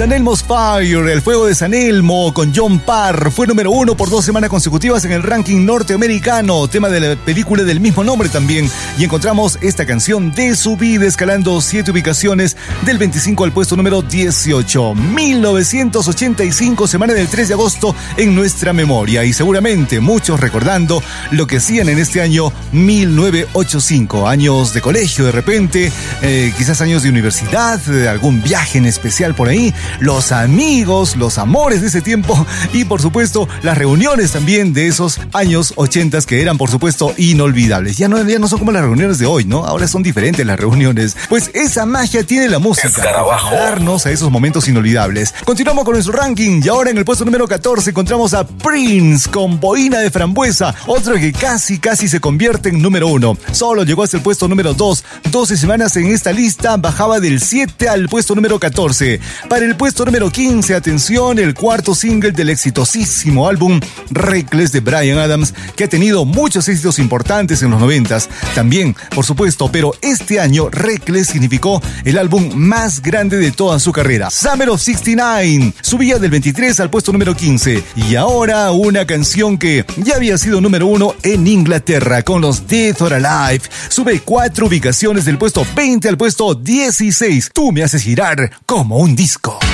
San Elmo's Fire, el fuego de San Elmo, con John Parr, fue número 1 por 2 semanas consecutivas en el ranking norteamericano, tema de la película del mismo nombre también. Y encontramos esta canción de su vida escalando 7 ubicaciones del 25 al puesto número 18. 1985, semana del 3 de agosto en nuestra memoria, y seguramente muchos recordando lo que hacían en este año 1985. Años de colegio de repente, quizás años de universidad, algún viaje en especial por ahí, los amigos, los amores de ese tiempo y por supuesto las reuniones también de esos años 80 que eran por supuesto inolvidables. Ya no son como las reuniones de hoy, ¿no? Ahora son diferentes las reuniones. Pues esa magia tiene la música, para darnos a esos momentos inolvidables. Continuamos con nuestro ranking y ahora en el puesto número 14 encontramos a Prince con Boina de Frambuesa, otro que casi se convierte en número 1. Solo llegó hasta el puesto número 2. 12 semanas en esta lista, bajaba del 7 al puesto número 14. Para el puesto número 15, atención, el cuarto single del exitosísimo álbum Reckless de Bryan Adams, que ha tenido muchos éxitos importantes en los 90s también, por supuesto, pero este año Reckless significó el álbum más grande de toda su carrera. Summer of 69 subía del 23 al puesto número 15 y ahora una canción que ya había sido número 1 en Inglaterra con los Dead or Alive, sube 4 ubicaciones del puesto 20 al puesto 16. Tú me haces girar como un disco.